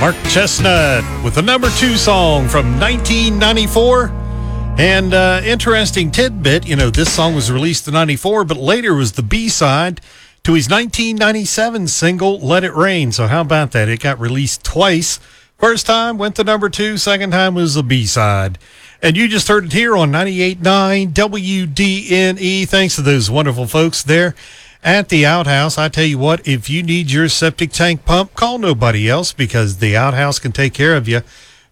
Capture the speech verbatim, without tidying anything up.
Mark Chestnut with the number two song from nineteen ninety-four. And uh, interesting tidbit, you know, this song was released in ninety-four, but later was the B-side to his nineteen ninety-seven single, Let It Rain. So how about that? It got released twice. First time went to number two, second time was the B-side. And you just heard it here on ninety-eight point nine W D N E. Thanks to those wonderful folks there at the Outhouse. I tell you what, if you need your septic tank pump, call nobody else, because the Outhouse can take care of you.